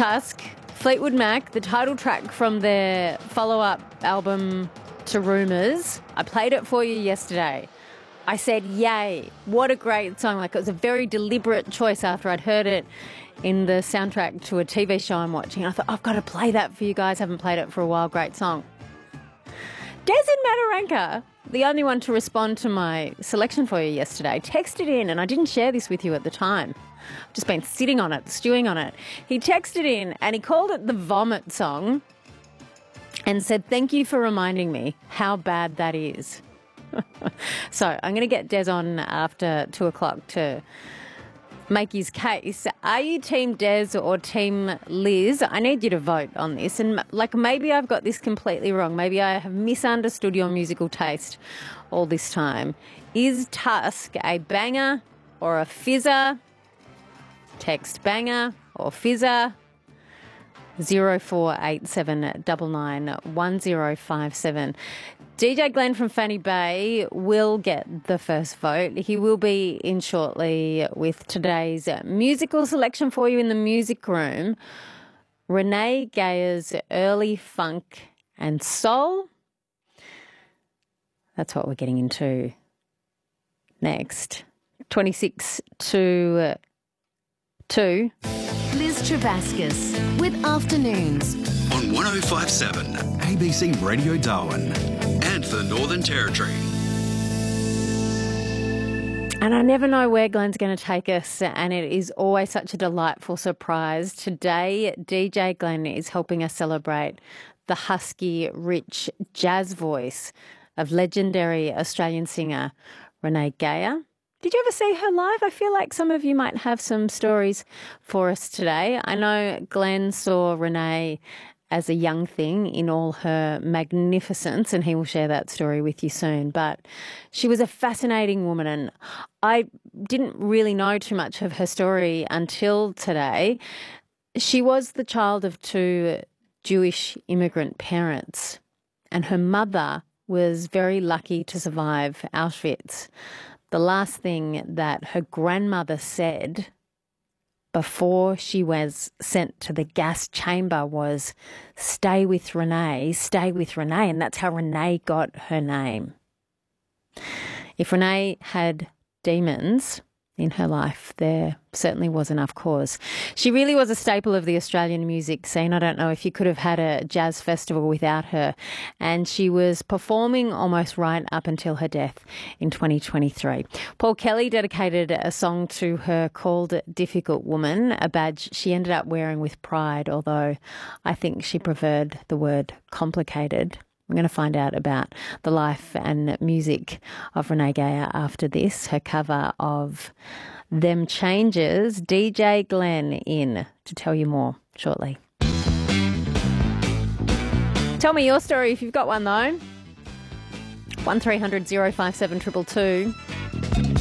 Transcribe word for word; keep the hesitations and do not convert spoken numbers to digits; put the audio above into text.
Tusk, Fleetwood Mac, the title track from their follow-up album to Rumours. I played it for you yesterday. I said, yay, what a great song. Like, it was a very deliberate choice after I'd heard it in the soundtrack to a T V show I'm watching. I thought, I've got to play that for you guys. Haven't played it for a while. Great song. Des in Mataranka, the only one to respond to my selection for you yesterday, texted in, and I didn't share this with you at the time. I've just been sitting on it, stewing on it. He texted in and he called it the Vomit song and said, thank you for reminding me how bad that is. So I'm going to get Des on after two o'clock to make his case. Are you Team Des or Team Liz? I need you to vote on this. And like, maybe I've got this completely wrong. Maybe I have misunderstood your musical taste all this time. Is Tusk a banger or a fizzer? Text banger or fizzer. zero four eight seven nine nine one zero five seven. D J Glenn from Fanny Bay will get the first vote. He will be in shortly with today's musical selection for you in the music room. Renee Gayer's Early Funk and Soul. That's what we're getting into next. twenty-six to two. Liz Travascus with Afternoons on one oh five point seven A B C Radio Darwin and the Northern Territory. And I never know where Glenn's going to take us, and it is always such a delightful surprise. Today, D J Glenn is helping us celebrate the husky, rich jazz voice of legendary Australian singer Renee Gayer. Did you ever see her live? I feel like some of you might have some stories for us today. I know Glenn saw Renee as a young thing in all her magnificence, and he will share that story with you soon. But she was a fascinating woman, and I didn't really know too much of her story until today. She was the child of two Jewish immigrant parents, and her mother was very lucky to survive Auschwitz. The last thing that her grandmother said before she was sent to the gas chamber was, stay with Renee, stay with Renee. And that's how Renee got her name. If Renee had demons in her life, there certainly was enough cause. She really was a staple of the Australian music scene. I don't know if you could have had a jazz festival without her. And she was performing almost right up until her death in twenty twenty-three. Paul Kelly dedicated a song to her called Difficult Woman, a badge she ended up wearing with pride, although I think she preferred the word complicated. We're going to find out about the life and music of Renee Gayer after this. Her cover of Them Changes. D J Glenn in to tell you more shortly. Tell me your story if you've got one though. one three hundred oh five seven two two two.